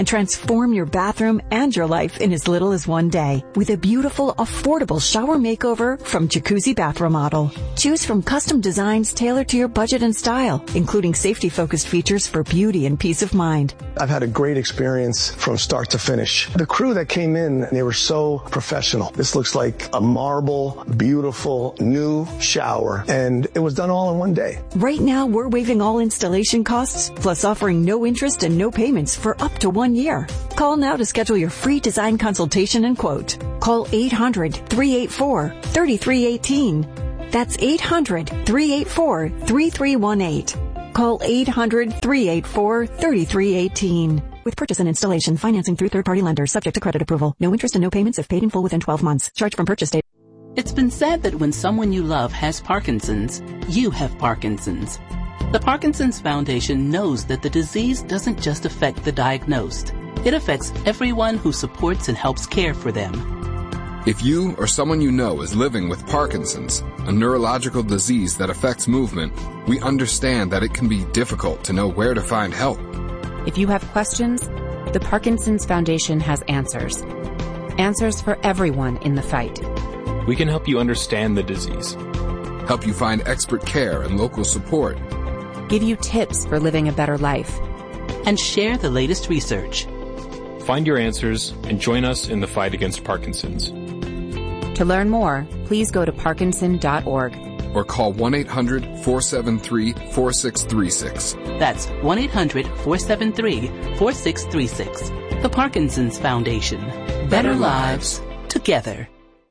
and transform your bathroom and your life in as little as one day with a beautiful, affordable shower makeover from Jacuzzi Bath Remodel. Choose from custom designs tailored to your budget and style, including safety-focused features for beauty and peace of mind. I've had a great experience from start to finish. The crew that came in, they were so professional. This looks like a marble, beautiful, new shower, and it was done all in one day. Right now, we're waiving all installation costs, plus offering no interest and no payments for up to one year. Call now to schedule your free design consultation and quote. Call eight hundred, three eight four, three three one eight. That's eight hundred, three eight four, three three one eight. Call eight hundred, three eight four, three three one eight. With purchase and installation, financing through third-party lenders, subject to credit approval. No interest and no payments if paid in full within twelve months. Charge from purchase date. It's been said that when someone you love has Parkinson's, you have Parkinson's. The Parkinson's Foundation knows that the disease doesn't just affect the diagnosed. It affects everyone who supports and helps care for them. If you or someone you know is living with Parkinson's, a neurological disease that affects movement, we understand that it can be difficult to know where to find help. If you have questions, the Parkinson's Foundation has answers. Answers for everyone in the fight. We can help you understand the disease, help you find expert care and local support, give you tips for living a better life, and share the latest research. Find your answers and join us in the fight against Parkinson's. To learn more, please go to parkinson dot org. Or call one eight hundred, four seven three, four six three six. That's one eight hundred, four seven three, four six three six. The Parkinson's Foundation. Better, Better lives together.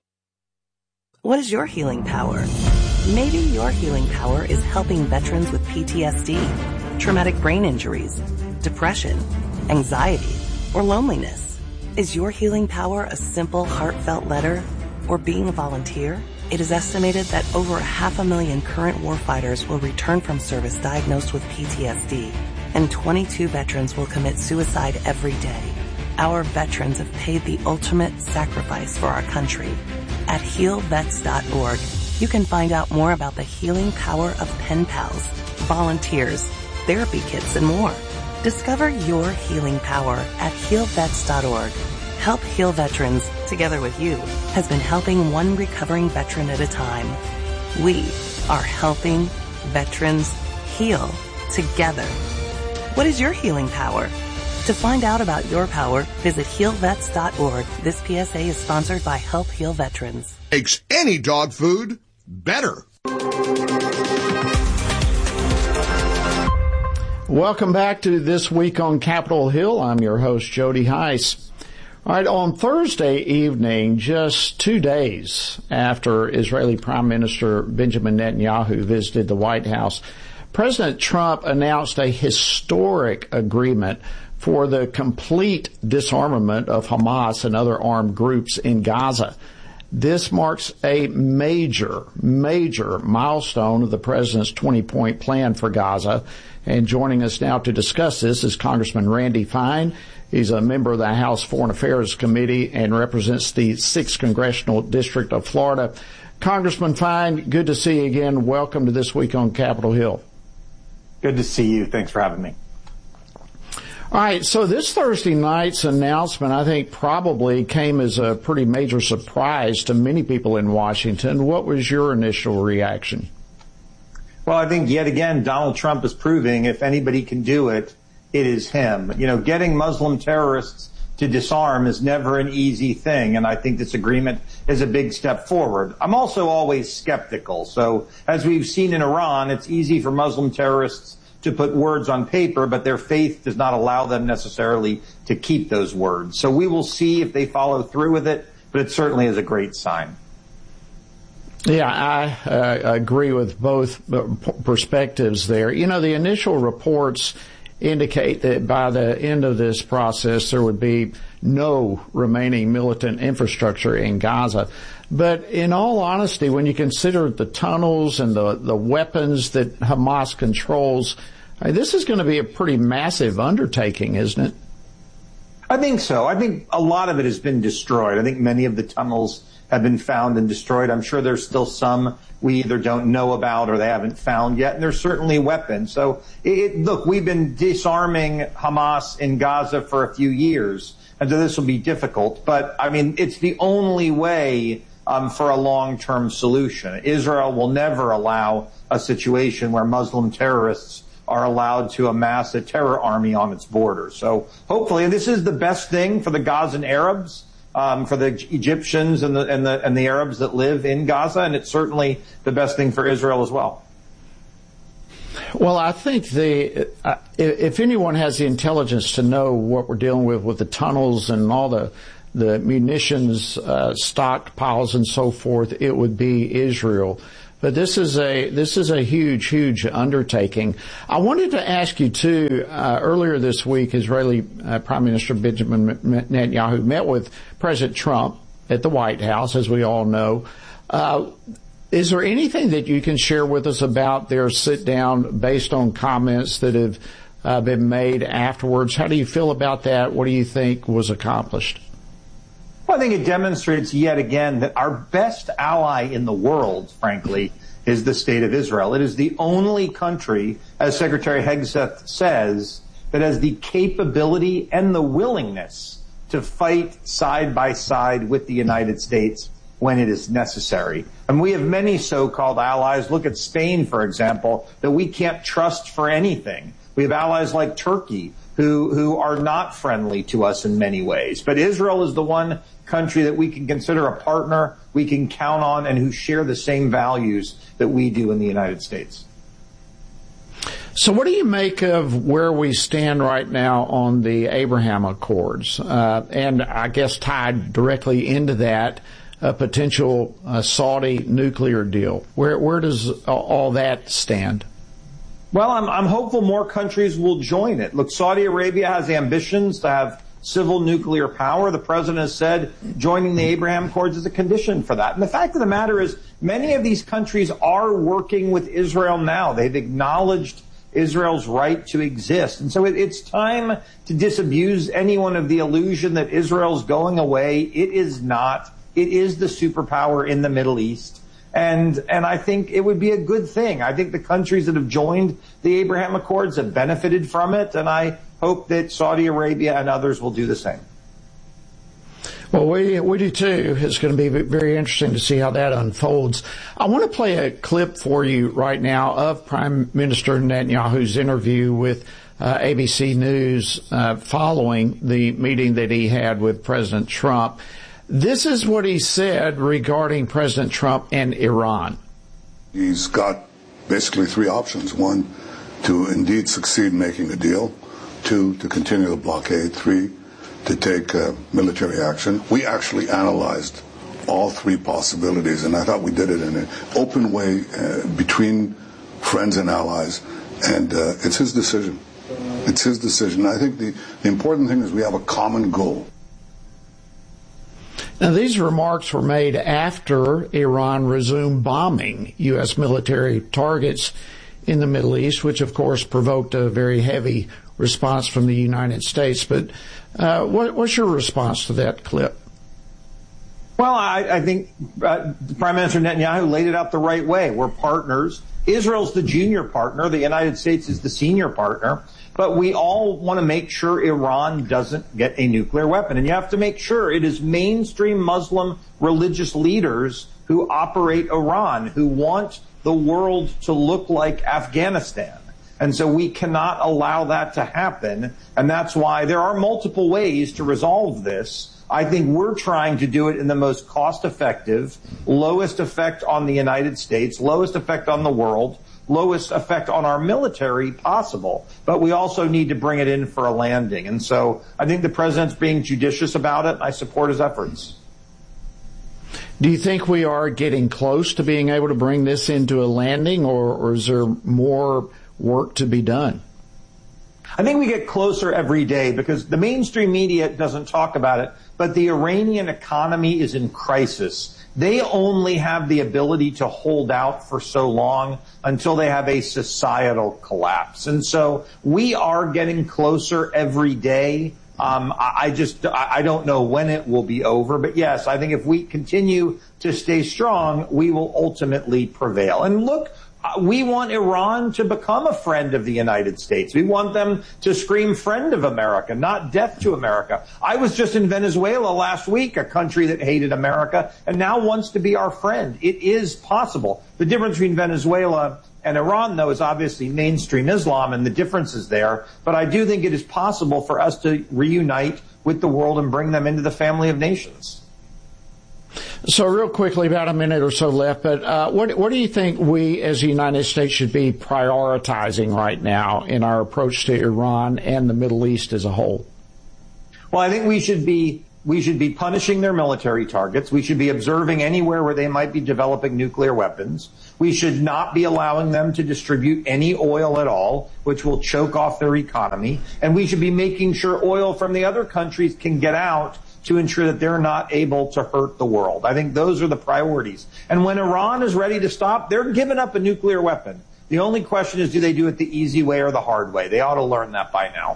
What is your healing power? Maybe your healing power is helping veterans with P T S D, traumatic brain injuries, depression, anxiety, or loneliness. Is your healing power a simple, heartfelt letter or being a volunteer? It is estimated that over half a million current warfighters will return from service diagnosed with P T S D, and twenty-two veterans will commit suicide every day. Our veterans have paid the ultimate sacrifice for our country. At heal vets dot org, you can find out more about the healing power of pen pals, volunteers, therapy kits, and more. Discover your healing power at heal vets dot org. Help Heal Veterans, together with you, has been helping one recovering veteran at a time. We are helping veterans heal together. What is your healing power? To find out about your power, visit heal vets dot org. This P S A is sponsored by Help Heal Veterans. Makes any dog food better. Welcome back to This Week on Capitol Hill. I'm your host, Jody Heiss. All right, on Thursday evening, just two days after Israeli Prime Minister Benjamin Netanyahu visited the White House, President Trump announced a historic agreement for the complete disarmament of Hamas and other armed groups in Gaza. This marks a major, major milestone of the president's twenty-point plan for Gaza. And joining us now to discuss this is Congressman Randy Fine. He's a member of the House Foreign Affairs Committee and represents the sixth Congressional District of Florida. Congressman Fine, good to see you again. Welcome to This Week on Capitol Hill. Good to see you. Thanks for having me. All right, so this Thursday night's announcement, I think, probably came as a pretty major surprise to many people in Washington. What was your initial reaction? Well, I think yet again, Donald Trump is proving if anybody can do it, it is him. You know, getting Muslim terrorists to disarm is never an easy thing, and I think this agreement is a big step forward. I'm also always skeptical. So as we've seen in Iran, it's easy for Muslim terrorists to put words on paper, but their faith does not allow them necessarily to keep those words. So we will see if they follow through with it, but it certainly is a great sign. Yeah, I uh, agree with both perspectives there. You know, the initial reports indicate that by the end of this process, there would be no remaining militant infrastructure in Gaza. But in all honesty, when you consider the tunnels and the, the weapons that Hamas controls, I mean, this is going to be a pretty massive undertaking, isn't it? I think so. I think a lot of it has been destroyed. I think many of the tunnels have been found and destroyed. I'm sure there's still some we either don't know about or they haven't found yet, and there's certainly weapons. So, it, look, we've been disarming Hamas in Gaza for a few years, and so this will be difficult. But, I mean, it's the only way um, for a long-term solution. Israel will never allow a situation where Muslim terrorists are allowed to amass a terror army on its border. So, hopefully, and this is the best thing for the Gazan Arabs, Um, for the Egyptians and the, and the and the Arabs that live in Gaza, and it's certainly the best thing for Israel as well. Well, I think the uh, if anyone has the intelligence to know what we're dealing with with the tunnels and all the the munitions uh, stockpiles and so forth, it would be Israel. But this is a this is a huge, huge undertaking. I wanted to ask you too. Uh, earlier this week, Israeli uh, Prime Minister Benjamin Netanyahu met with President Trump at the White House, as we all know. Uh, is there anything that you can share with us about their sit down, based on comments that have uh, been made afterwards? How do you feel about that? What do you think was accomplished? Well, I think it demonstrates yet again that our best ally in the world, frankly, is the state of Israel. It is the only country, as Secretary Hegseth says, that has the capability and the willingness to fight side by side with the United States when it is necessary. And we have many so-called allies. Look at Spain, for example, that we can't trust for anything. We have allies like Turkey, who who are not friendly to us in many ways. But Israel is the one country that we can consider a partner, we can count on, and who share the same values that we do in the United States. So what do you make of where we stand right now on the Abraham Accords? Uh, and I guess tied directly into that, a potential uh, Saudi nuclear deal. Where where does all that stand? Well, I'm, I'm hopeful more countries will join it. Look, Saudi Arabia has ambitions to have civil nuclear power. The president has said joining the Abraham Accords is a condition for that. And the fact of the matter is many of these countries are working with Israel now. They've acknowledged Israel's right to exist. And so it, it's time to disabuse anyone of the illusion that Israel's going away. It is not. It is the superpower in the Middle East. And and I think it would be a good thing. I think the countries that have joined the Abraham Accords have benefited from it, and I hope that Saudi Arabia and others will do the same. Well, we we do too. It's going to be very interesting to see how that unfolds. I want to play a clip for you right now of Prime Minister Netanyahu's interview with uh, A B C News uh, following the meeting that he had with President Trump. This is what he said regarding President Trump and Iran. He's got basically three options. One, to indeed succeed in making a deal. Two, to continue the blockade. Three, to take uh, military action. We actually analyzed all three possibilities, and I thought we did it in an open way uh, between friends and allies, and uh, it's his decision. It's his decision. I think the, the important thing is we have a common goal. Now, these remarks were made after Iran resumed bombing U S military targets in the Middle East, which, of course, provoked a very heavy response from the United States. But uh, what, what's your response to that clip? Well, I, I think uh, Prime Minister Netanyahu laid it out the right way. We're partners. Israel's the junior partner. The United States is the senior partner. But we all want to make sure Iran doesn't get a nuclear weapon. And you have to make sure it is mainstream Muslim religious leaders who operate Iran, who want the world to look like Afghanistan. And so we cannot allow that to happen. And that's why there are multiple ways to resolve this. I think we're trying to do it in the most cost-effective, lowest effect on the United States, lowest effect on the world, lowest effect on our military possible. But we also need to bring it in for a landing. And so I think the president's being judicious about it. I support his efforts. Do you think we are getting close to being able to bring this into a landing, or, or is there more work to be done? I think we get closer every day because the mainstream media doesn't talk about it, but the Iranian economy is in crisis. They only have the ability to hold out for so long until they have a societal collapse. And so we are getting closer every day. Um, I, I just, I, I don't know when it will be over. But yes, I think if we continue to stay strong, we will ultimately prevail. And look, we want Iran to become a friend of the United States. We want them to scream friend of America, not death to America. I was just in Venezuela last week, a country that hated America and now wants to be our friend. It is possible. The difference between Venezuela and Iran, though, is obviously mainstream Islam, and the difference is there. But I do think it is possible for us to reunite with the world and bring them into the family of nations. So real quickly, about a minute or so left, but uh, what, what do you think we as the United States should be prioritizing right now in our approach to Iran and the Middle East as a whole? Well, I think we should be we should be punishing their military targets. We should be observing anywhere where they might be developing nuclear weapons. We should not be allowing them to distribute any oil at all, which will choke off their economy. And we should be making sure oil from the other countries can get out to ensure that they're not able to hurt the world. I think those are the priorities. And when Iran is ready to stop, they're giving up a nuclear weapon. The only question is, do they do it the easy way or the hard way? They ought to learn that by now.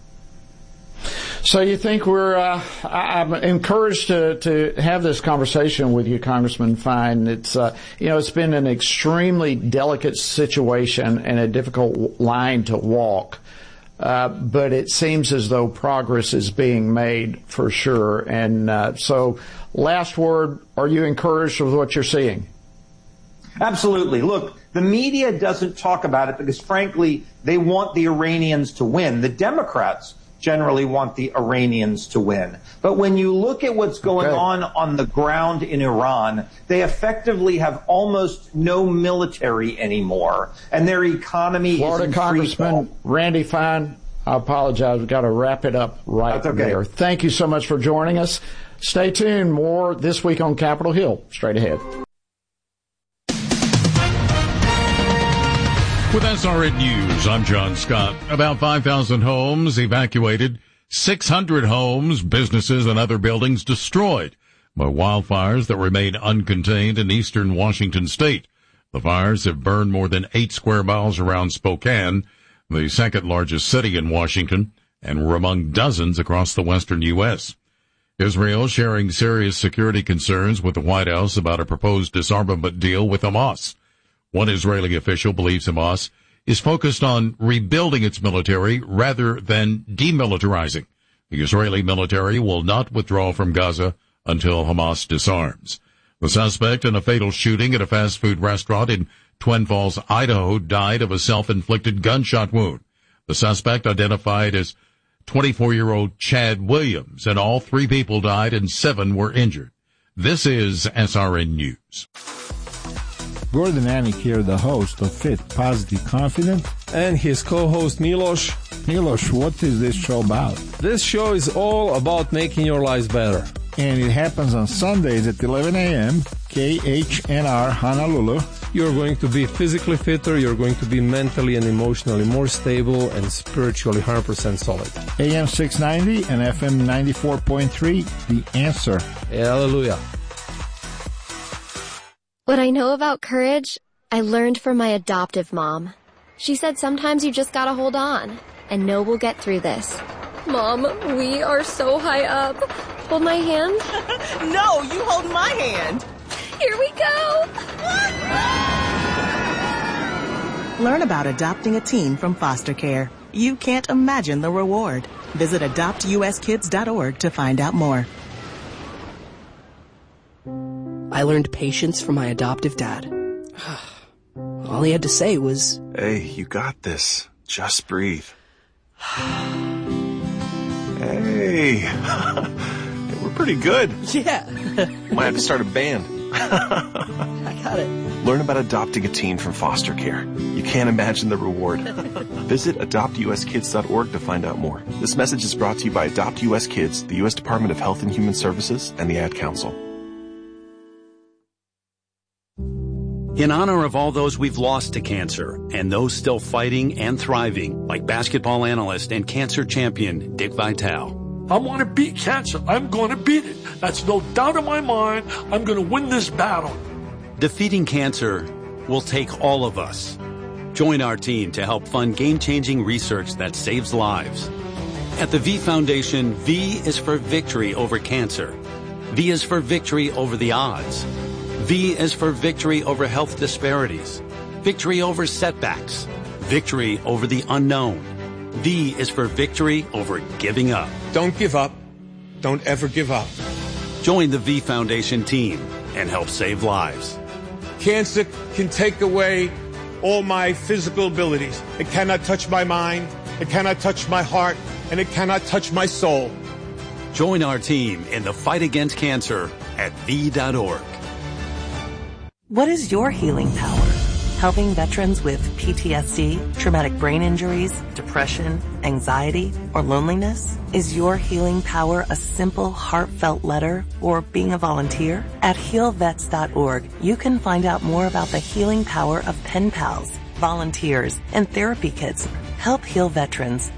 So you think we're, uh, I'm encouraged to, to have this conversation with you, Congressman Fine. It's, uh, you know, it's been an extremely delicate situation and a difficult line to walk. Uh, but it seems as though progress is being made for sure. And uh, so, last word, are you encouraged with what you're seeing? Absolutely. Look, the media doesn't talk about it because, frankly, they want the Iranians to win. The Democrats generally want the Iranians to win. But when you look at what's going okay. on on the ground in Iran, they effectively have almost no military anymore, and their economy Florida is in Congressman free fall. Randy Fine, I apologize. We've got to wrap it up right That's okay. there. Thank you so much for joining us. Stay tuned. More this week on Capitol Hill. Straight ahead. With S R N News, I'm John Scott. About five thousand homes evacuated, six hundred homes, businesses, and other buildings destroyed by wildfires that remain uncontained in eastern Washington state. The fires have burned more than eight square miles around Spokane, the second largest city in Washington, and were among dozens across the western U S Israel sharing serious security concerns with the White House about a proposed disarmament deal with Hamas. One Israeli official believes Hamas is focused on rebuilding its military rather than demilitarizing. The Israeli military will not withdraw from Gaza until Hamas disarms. The suspect in a fatal shooting at a fast food restaurant in Twin Falls, Idaho, died of a self-inflicted gunshot wound. The suspect, identified as twenty-four-year-old Chad Williams, and all three people died and seven were injured. This is S R N News. Gordon Anik here, the host of Fit, Positive, Confident. And his co-host Milos. Milos, what is this show about? This show is all about making your lives better. And it happens on Sundays at eleven a.m., K H N R Honolulu. You're going to be physically fitter, you're going to be mentally and emotionally more stable, and spiritually one hundred percent solid. A M six ninety and F M ninety-four point three, The Answer. Hallelujah. What I know about courage, I learned from my adoptive mom. She said sometimes you just gotta hold on and know we'll get through this. Mom, we are so high up. Hold my hand. No, you hold my hand. Here we go. Learn about adopting a teen from foster care. You can't imagine the reward. Visit adopt U S kids dot org to find out more. I learned patience from my adoptive dad. All he had to say was, "Hey, you got this. Just breathe." Hey, we're pretty good. Yeah. Might have to start a band. I got it. Learn about adopting a teen from foster care. You can't imagine the reward. Visit adopt U S kids dot org to find out more. This message is brought to you by Adopt U S Kids, the U S Department of Health and Human Services, and the Ad Council. In honor of all those we've lost to cancer and those still fighting and thriving, like basketball analyst and cancer champion Dick Vitale. I want to beat cancer. I'm going to beat it. That's no doubt in my mind. I'm going to win this battle. Defeating cancer will take all of us. Join our team to help fund game-changing research that saves lives. At the V Foundation, V is for victory over cancer. V is for victory over the odds. V is for victory over health disparities, victory over setbacks, victory over the unknown. V is for victory over giving up. Don't give up. Don't ever give up. Join the V Foundation team and help save lives. Cancer can take away all my physical abilities. It cannot touch my mind, it cannot touch my heart, and it cannot touch my soul. Join our team in the fight against cancer at V dot org. What is your healing power? Helping veterans with P T S D, traumatic brain injuries, depression, anxiety, or loneliness? Is your healing power a simple, heartfelt letter or being a volunteer? At heal vets dot org, you can find out more about the healing power of pen pals, volunteers, and therapy kits. Help heal veterans